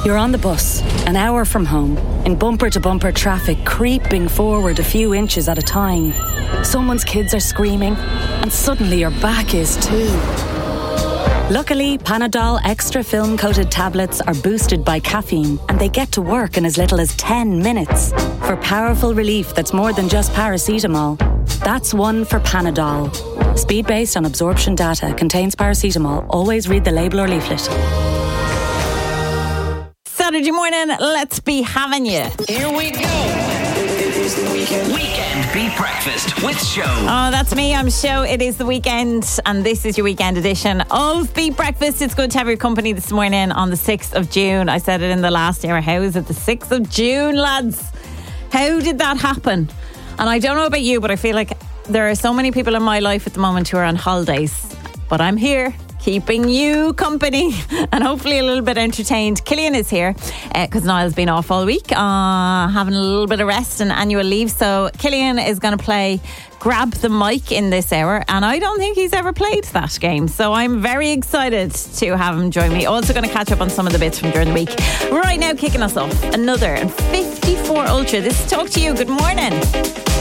You're on the bus, an hour from home, in bumper-to-bumper traffic, creeping forward a few inches at a time. Someone's kids are screaming, and suddenly your back is too. Luckily, Panadol Extra Film-Coated tablets are boosted by caffeine, and they get to work in as little as 10 minutes. For powerful relief that's more than just paracetamol. That's one for Panadol. Speed based on absorption data, contains paracetamol. Always read the label or leaflet. Saturday morning, let's be having you. Here we go. It is the weekend. Weekend Beat Breakfast with Show. Oh, that's me. I'm Show. It is the weekend, and this is your weekend edition of Beat Breakfast. It's good to have your company this morning on the 6th of June. I said it in the last hour. How is it the 6th of June, lads? How did that happen? And I don't know about you, but I feel like there are so many people in my life at the moment who are on holidays. But I'm here, keeping you company and hopefully a little bit entertained. Killian is here because Niall's been off all week, having a little bit of rest and annual leave. So Killian is going to play Grab the Mic in this hour, and I don't think he's ever played that game. So I'm very excited to have him join me. Also going to catch up on some of the bits from during the week. Right now, kicking us off, another 54 Ultra. This is Talk to You. Good morning.